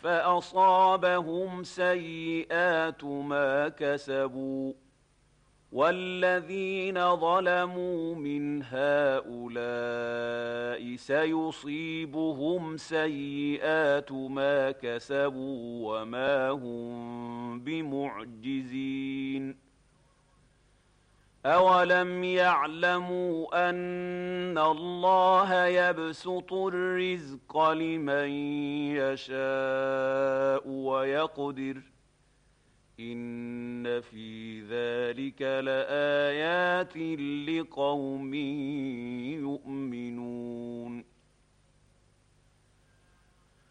فأصابهم سيئات ما كسبوا والذين ظلموا من هؤلاء سيصيبهم سيئات ما كسبوا وما هم بمعجزين أولم يعلموا أن الله يبسط الرزق لمن يشاء ويقدر إن في ذلك لآيات لقوم يؤمنون